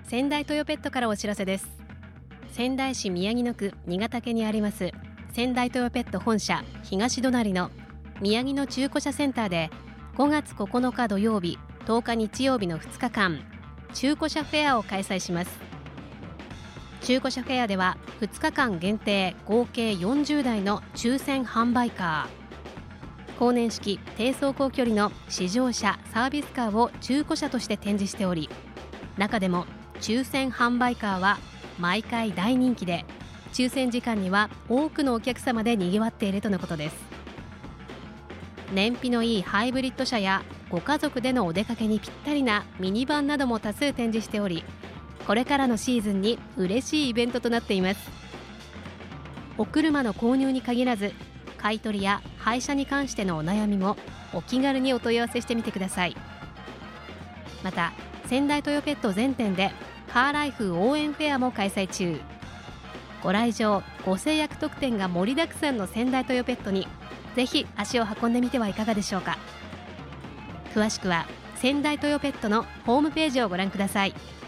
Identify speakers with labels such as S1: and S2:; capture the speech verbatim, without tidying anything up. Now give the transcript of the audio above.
S1: 仙台トヨペットからお知らせです。仙台市宮城野区新潟家にあります仙台トヨペット本社東隣の宮城野中古車センターでごがつここのか土曜日、とおか日曜日のふつかかん中古車フェアを開催します。中古車フェアではふつかかん限定合計よんじゅうだいの抽選販売カー、後年式低走行距離の試乗車サービスカーを中古車として展示しており、中でも抽選販売カーは毎回大人気で、抽選時間には多くのお客様で賑わっているとのことです。燃費のいいハイブリッド車やご家族でのお出かけにぴったりなミニバンなども多数展示しており、これからのシーズンに嬉しいイベントとなっています。お車の購入に限らず、買い取りや廃車に関してのお悩みもお気軽にお問い合わせしてみてください。また仙台トヨペット全店でカーライフ応援フェアも開催中。ご来場ご制約特典が盛りだくさんの仙台トヨペットにぜひ足を運んでみてはいかがでしょうか。詳しくは仙台トヨペットのホームページをご覧ください。